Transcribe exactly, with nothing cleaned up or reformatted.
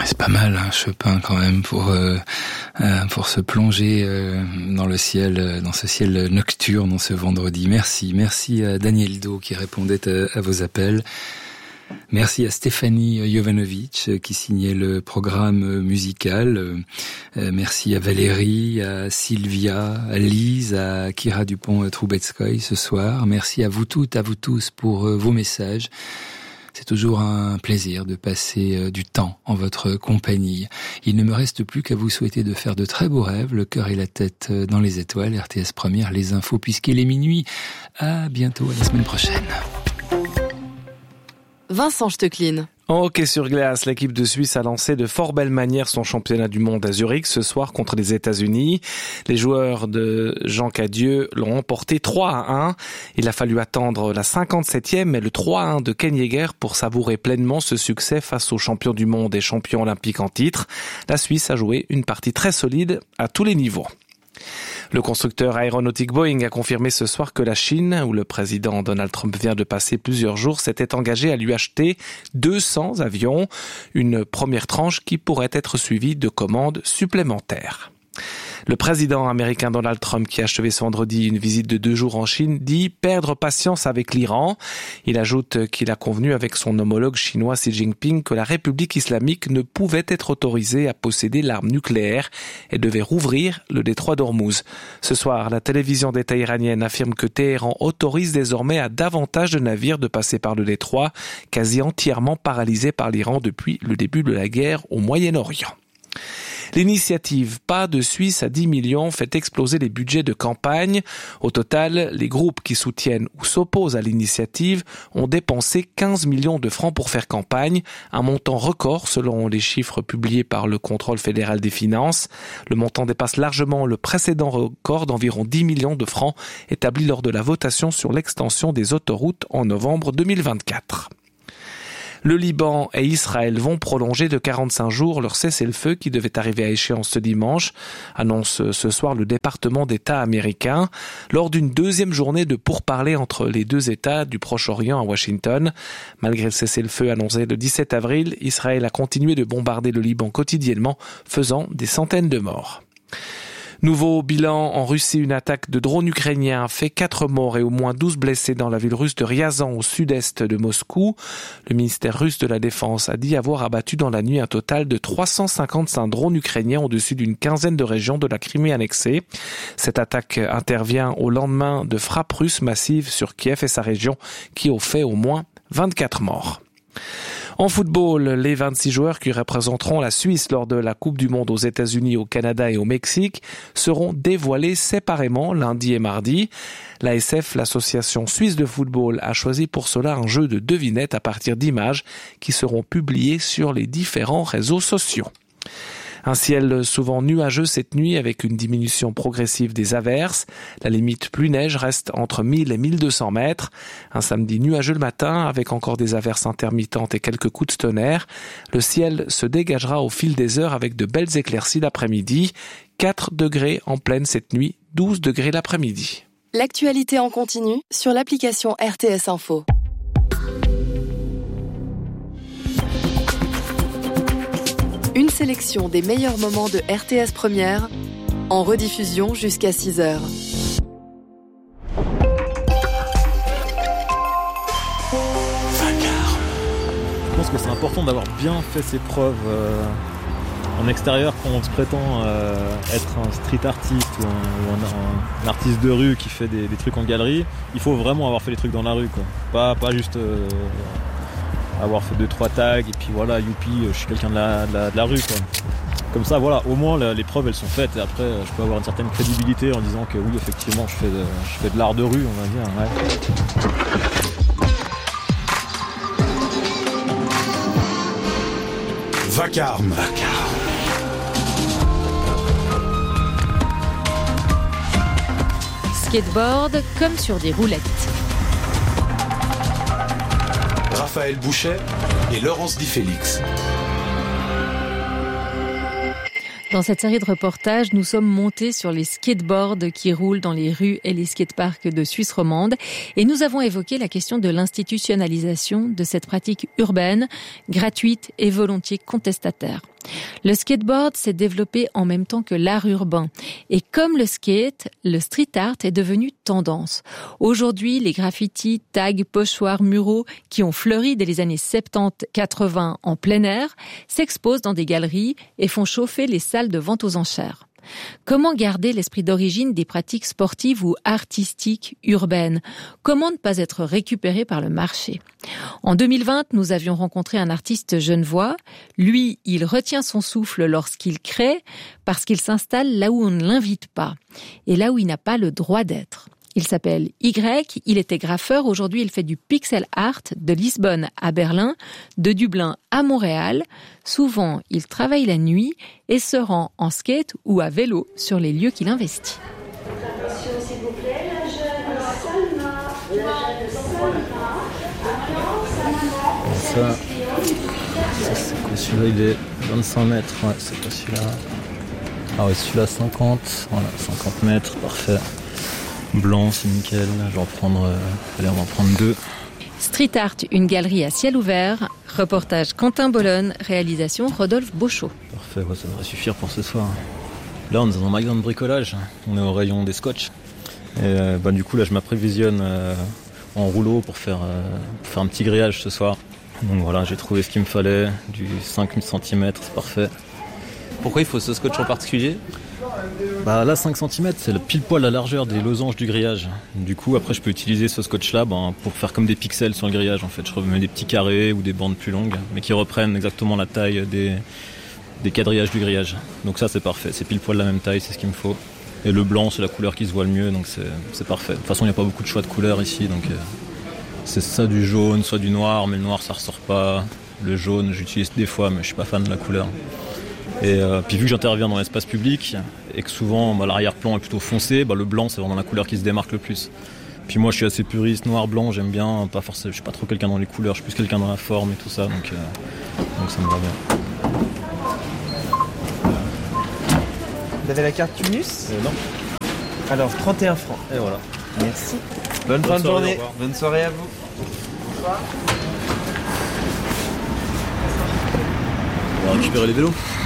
C'est pas mal, hein, Chopin quand même pour euh, euh, pour se plonger euh, dans le ciel, euh, dans ce ciel nocturne, dans ce vendredi. Merci, merci à Daniel Do qui répondait à, à vos appels. Merci à Stéphanie Jovanovic qui signait le programme musical. Euh, merci à Valérie, à Sylvia, à Lise, à Kira Dupont-Troubetskoy ce soir. Merci à vous toutes, à vous tous pour euh, vos messages. C'est toujours un plaisir de passer du temps en votre compagnie. Il ne me reste plus qu'à vous souhaiter de faire de très beaux rêves, le cœur et la tête dans les étoiles. R T S Première, les infos, puisqu'il est minuit. À bientôt, à la semaine prochaine. Vincent Stecklin. En hockey sur glace, l'équipe de Suisse a lancé de fort belle manière son championnat du monde à Zurich ce soir contre les États-Unis. Les joueurs de Jean Cadieux l'ont emporté trois à un. Il a fallu attendre la cinquante-septième et le trois à un de Ken Yeager pour savourer pleinement ce succès face aux champions du monde et champions olympiques en titre. La Suisse a joué une partie très solide à tous les niveaux. Le constructeur aéronautique Boeing a confirmé ce soir que la Chine, où le président Donald Trump vient de passer plusieurs jours, s'était engagé à lui acheter deux cents avions, une première tranche qui pourrait être suivie de commandes supplémentaires. Le président américain Donald Trump, qui a achevé ce vendredi une visite de deux jours en Chine, dit perdre patience avec l'Iran. Il ajoute qu'il a convenu avec son homologue chinois Xi Jinping que la République islamique ne pouvait être autorisée à posséder l'arme nucléaire et devait rouvrir le détroit d'Ormuz. Ce soir, la télévision d'État iranienne affirme que Téhéran autorise désormais à davantage de navires de passer par le détroit, quasi entièrement paralysé par l'Iran depuis le début de la guerre au Moyen-Orient. L'initiative Pas de Suisse à dix millions fait exploser les budgets de campagne. Au total, les groupes qui soutiennent ou s'opposent à l'initiative ont dépensé quinze millions de francs pour faire campagne, un montant record selon les chiffres publiés par le Contrôle fédéral des finances. Le montant dépasse largement le précédent record d'environ dix millions de francs établi lors de la votation sur l'extension des autoroutes en novembre deux mille vingt-quatre. Le Liban et Israël vont prolonger de quarante-cinq jours leur cessez-le-feu qui devait arriver à échéance ce dimanche, annonce ce soir le département d'État américain, lors d'une deuxième journée de pourparlers entre les deux États du Proche-Orient à Washington. Malgré le cessez-le-feu annoncé le dix-sept avril, Israël a continué de bombarder le Liban quotidiennement, faisant des centaines de morts. Nouveau bilan en Russie, une attaque de drones ukrainiens fait quatre morts et au moins douze blessés dans la ville russe de Ryazan au sud-est de Moscou. Le ministère russe de la Défense a dit avoir abattu dans la nuit un total de trois cent cinquante-cinq drones ukrainiens au-dessus d'une quinzaine de régions de la Crimée annexée. Cette attaque intervient au lendemain de frappes russes massives sur Kiev et sa région qui ont fait au moins vingt-quatre morts. En football, les vingt-six joueurs qui représenteront la Suisse lors de la Coupe du Monde aux États-Unis, au Canada et au Mexique seront dévoilés séparément lundi et mardi. L'A S F, l'Association suisse de football, a choisi pour cela un jeu de devinettes à partir d'images qui seront publiées sur les différents réseaux sociaux. Un ciel souvent nuageux cette nuit avec une diminution progressive des averses. La limite pluie-neige reste entre mille et mille deux cents mètres. Un samedi nuageux le matin avec encore des averses intermittentes et quelques coups de tonnerre. Le ciel se dégagera au fil des heures avec de belles éclaircies l'après-midi. quatre degrés en pleine cette nuit, douze degrés l'après-midi. L'actualité en continu sur l'application R T S Info. Une sélection des meilleurs moments de R T S Première, en rediffusion jusqu'à six heures. Je pense que c'est important d'avoir bien fait ses preuves euh, en extérieur quand on se prétend euh, être un street artiste ou, un, ou un, un, un artiste de rue qui fait des, des trucs en galerie. Il faut vraiment avoir fait les trucs dans la rue, quoi. Pas, pas juste... Euh, avoir fait deux trois tags et puis voilà, youpi, je suis quelqu'un de la, de la, de la rue, quoi. Comme ça, voilà, au moins la, les preuves elles sont faites et après je peux avoir une certaine crédibilité en disant que oui, effectivement, je fais de, je fais de l'art de rue, on va dire. Ouais. Vacarme. Vacarme. Skateboard comme sur des roulettes. Raphaël Bouchet et Laurence Di Félix. Dans cette série de reportages, nous sommes montés sur les skateboards qui roulent dans les rues et les skateparks de Suisse romande et nous avons évoqué la question de l'institutionnalisation de cette pratique urbaine, gratuite et volontiers contestataire. Le skateboard s'est développé en même temps que l'art urbain. Et comme le skate, le street art est devenu tendance. Aujourd'hui, les graffitis, tags, pochoirs, muraux qui ont fleuri dès les années soixante-dix quatre-vingts en plein air s'exposent dans des galeries et font chauffer les salles de vente aux enchères. Comment garder l'esprit d'origine des pratiques sportives ou artistiques urbaines ? Comment ne pas être récupéré par le marché ? En deux mille vingt, nous avions rencontré un artiste genevois. Lui, il retient son souffle lorsqu'il crée parce qu'il s'installe là où on ne l'invite pas et là où il n'a pas le droit d'être. Il s'appelle Y, il était graffeur, aujourd'hui il fait du pixel art de Lisbonne à Berlin, de Dublin à Montréal. Souvent, il travaille la nuit et se rend en skate ou à vélo sur les lieux qu'il investit. Attention s'il vous plaît, la jeune Salma, la jeune Salma, Ça, ça c'est quoi celui-là, il est vingt-cinq mètres, ouais c'est quoi celui-là. Ah ouais, celui-là cinquante, voilà, cinquante mètres, parfait. Blanc, c'est nickel. Je vais en prendre, euh, allez, on va en prendre deux. Street Art, une galerie à ciel ouvert. Reportage Quentin Bolonne, réalisation Rodolphe Beauchot. Parfait, ouais, ça devrait suffire pour ce soir. Là, on est dans un magasin de bricolage. On est au rayon des scotch. Et euh, bah, du coup, là, je m'apprévisionne euh, en rouleau pour faire, euh, pour faire un petit grillage ce soir. Donc voilà, j'ai trouvé ce qu'il me fallait, du cinq centimètres, c'est parfait. Pourquoi il faut ce scotch en particulier ? Bah là cinq centimètres c'est le pile poil la largeur des losanges du grillage. Du coup après je peux utiliser ce scotch là ben, pour faire comme des pixels sur le grillage en fait. Je remets des petits carrés ou des bandes plus longues mais qui reprennent exactement la taille des, des quadrillages du grillage. Donc ça c'est parfait, c'est pile poil la même taille, c'est ce qu'il me faut. Et le blanc c'est la couleur qui se voit le mieux donc c'est, c'est parfait. De toute façon il n'y a pas beaucoup de choix de couleurs ici donc euh, c'est ça du jaune, soit du noir mais le noir ça ressort pas. Le jaune j'utilise des fois mais je suis pas fan de la couleur. Et euh, puis vu que j'interviens dans l'espace public et que souvent bah, l'arrière-plan est plutôt foncé, bah, le blanc c'est vraiment la couleur qui se démarque le plus. Puis moi je suis assez puriste, noir, blanc, j'aime bien, pas forcément, je suis pas trop quelqu'un dans les couleurs, je suis plus quelqu'un dans la forme et tout ça, donc, euh, donc ça me va bien. Vous avez la carte Tunus ? Euh, non. Alors trente et un francs. Et voilà. Merci. Bonne, Bonne fin de soirée, journée. au revoir. Bonne soirée à vous. On va récupérer les vélos.